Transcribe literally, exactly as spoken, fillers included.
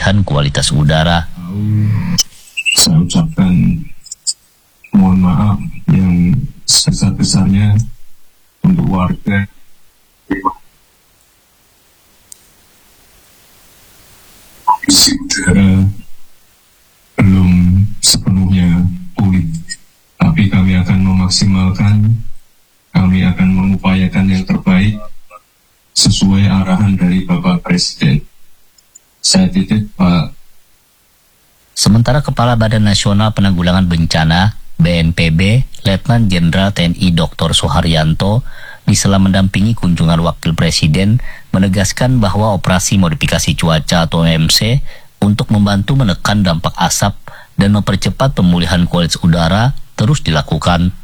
pemulihan kualitas udara. Saya ucapkan mohon maaf yang sebesar-besarnya untuk warga kondisi udara belum sepenuhnya pulih, tapi kami akan memaksimalkan, kami akan mengupayakan yang terbaik sesuai arahan dari Bapak Presiden. Saya titip Pak. Sementara Kepala Badan Nasional Penanggulangan Bencana B N P B, Letnan Jenderal T N I Doktor Suharyanto, di sela mendampingi kunjungan Wakil Presiden, menegaskan bahwa operasi modifikasi cuaca atau O M C untuk membantu menekan dampak asap dan mempercepat pemulihan kualitas udara terus dilakukan.